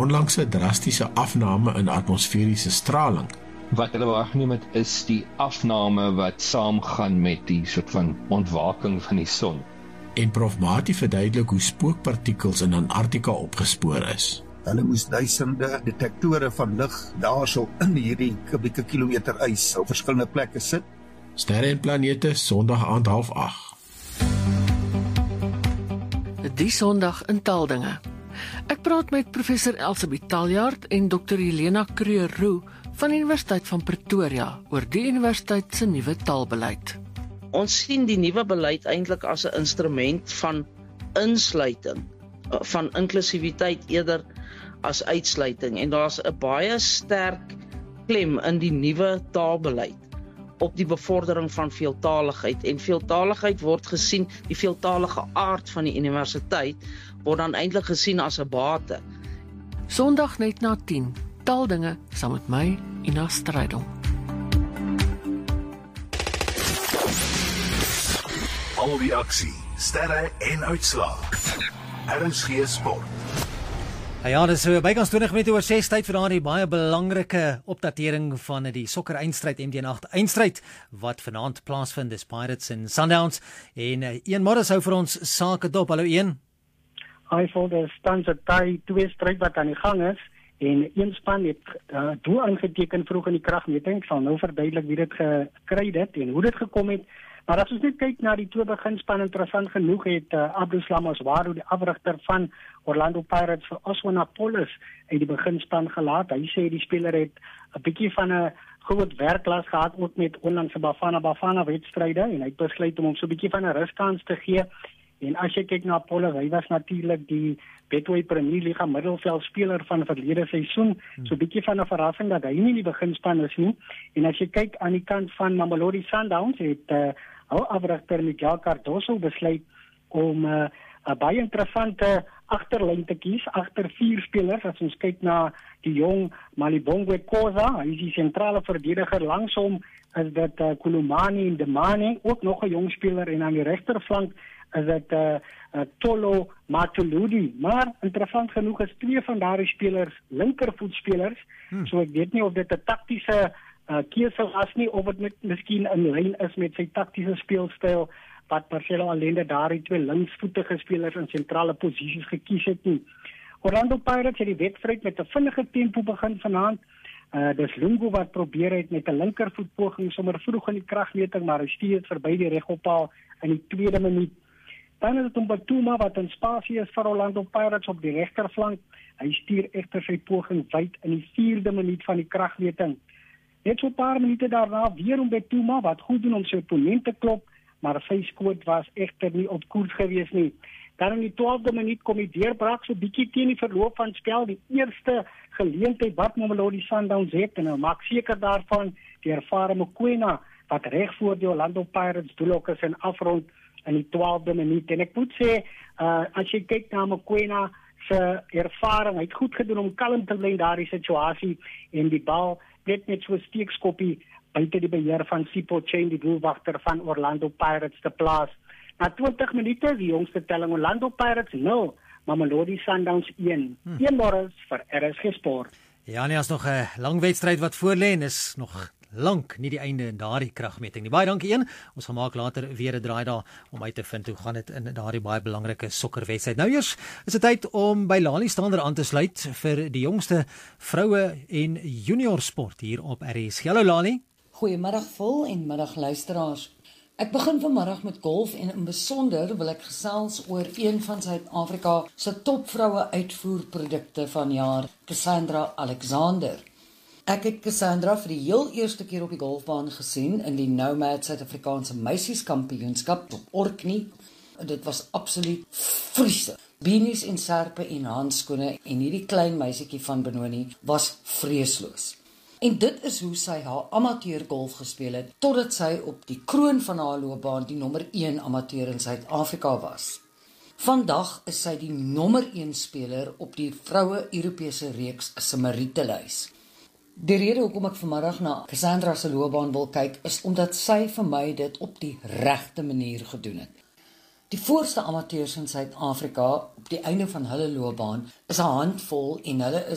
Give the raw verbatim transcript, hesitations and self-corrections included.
onlangse drastiese afname in atmosferiese straling. Wat hulle waargeneem het is die afname wat saamgaan met die soort van ontwaking van die son. En Prof Mati verduidelik hoe spookpartikels in Antarktika opgespoor is. Hulle moes duisende detektore van lig daarso in hierdie kubieke kilometer ys op verskillende plekke sit. Sterre en planete, Sondag aand half agt. Die Sondag in Taaldinge. Ek praat met professor Elsabeth Taljaard en dokter Helena Kreur-Roux van die Universiteit van Pretoria oor die universiteit se nuwe taalbeleid. Ons sien die nuwe beleid eintlik as 'n instrument van insluiting, van inklusiwiteit eerder as uitsluiting, en daar's 'n baie sterk klem in die nuwe taalbeleid op die bevordering van veeltaligheid, en veeltaligheid word gesien, die veeltalige aard van die universiteit word dan eintlik gesien as 'n bate. Sondag net na tien, Taaldinge saam met my, Ina Strydom. Al die aksie, sterre en uitslae. R S G Sport. Ja, dis so bykans twintig minute oor ses, tyd vir daardie baie belangrike opdatering van die sokker eindstryd M D N agt eindstryd wat vanaand plaasvind, dis Pirates en Sundowns, en uh, Ian Morris hou vir ons sake dop. Hallo Ian. Hy voel die stand se taai twee stryd wat aan die gang is, en een span het uh, doel aangeteken vroeg in die kragmeting. Ek sal nou verduidelik wie dit gekry het en hoe dit gekom het. Maar as ons net kyk na die twee beginspan, interessant genoeg het uh, Abdulsalam Oswaro, die afrigter van Orlando Pirates, vir Oswin Apollos uit die beginspan gelaat. Hy sê die speler het 'n bietjie van 'n groot werkklas gehad ook met onlangse Bafana Bafana wedstryde, en hy het besluit om hom so 'n bietjie van 'n ruskans te gee. En as jy kyk na Apollos, hy was natuurlik die Betway Premier Liga middelveldspeler van verlede seisoen, so 'n bietjie van 'n verrassing dat hy nie in die beginspan is nie. En as jy kyk aan die kant van Mamelodi Sundowns, het uh, hou afrigter Miguel Cardoso besluit om 'n uh, uh, baie interessante agterlyn te kies, agter vier spelers. As ons kyk na die jong Malibongwe Khoza, hy is die sentrale verdediger, langs hom is dit uh, Kulumani en Demane, ook nog 'n jong speler, en aan die regterflank is dit uh, uh, Tolo Matuludi. Maar interessant genoeg is twee van daardie spelers linkervoetspelers, hmm. so ek weet nie of dit 'n taktiese Uh, keuse was nie, of het met, miskien in lyn is met sy taktiese speelstyl, wat Marcelo Allende daardie twee linksvoetige spelers in sentrale posisies gekies het nie. Orlando Pirates het die wedstryd met 'n vinnige tempo begin vanaand. Uh, dis Lungu wat probeer het met 'n linkervoetpoging sommer vroeg in die kragmeting, maar hy stuur dit verby die regoppaal in die tweede minuut. Dan is dit Mbatuma wat in spasie is vir Orlando Pirates op die regterflank. Hy stuur egter sy poging wyd in die vierde minuut van die kragmeting. Net so 'n paar minute daarna weer Mbatuma wat goed doen om sy opponent te klop, maar sy skoot was egter nie op koers gewees nie. Dan in die twaalfde minuut kom die deurbraak so bietjie teen die verloop van spel, die eerste geleentheid wat Mamelodi Sundowns het, en hy maak seker daarvan die ervare Mokoena wat reg voor die Orlando Pirates doelhok is en afrond in die twaalfde minuut. En ek moet sê, uh, as jy kyk na Mokoena se ervaring, hy het goed gedoen om kalm te bly in daardie situasie, en die bal net met so 'n steekskoppie buite die beheer van Sipho Chain, die doelwagter van Orlando Pirates, te plaas. Na twintig minute, die jongste telling, Orlando Pirates nul, Mamelodi Sundowns een. Hmm. Ian Morris vir R S G Sport. Ja, nee, as nog 'n lang wedstryd wat voorlê, en is nog lank nie die einde in daardie kragmeting nie. Baie dankie een. Ons gaan maak later weer 'n draai daar om uit te vind hoe gaan dit in daardie baie belangrike sokkerwedstryd. Nou eers is dit tyd om by Lali Stander aan te sluit vir die jongste vroue en junior sport hier op R S G. Hallo Lali. Goeiemiddag vol en middag luisteraars. Ek begin vanmiddag met golf, en in besonder wil ek gesels oor een van Suid-Afrika se topvroue uitvoerprodukte vanjaar, Cassandra Alexander. Ek het Cassandra vir die heel eerste keer op die golfbaan gesien in die Nomad Suid-Afrikaanse meisieskampioenskap op Orkney. Dit was absoluut vriesig. Beanies en serpe en handskoene, en hierdie klein meisietjie van Benoni was vreesloos. En dit is hoe sy haar amateur golf gespeel het, totdat sy op die kroon van haar loopbaan die nommer een amateur in Suid-Afrika was. Vandag is sy die nommer een speler op die vroue Europese reeks se meritelys. Die rede hoekom ek vanmiddag na Cassandra se loopbaan wil kyk, is omdat sy vir my dit op die regte manier gedoen het. Die voorste amateurs in Suid-Afrika op die einde van hulle loopbaan is 'n handvol, en hulle is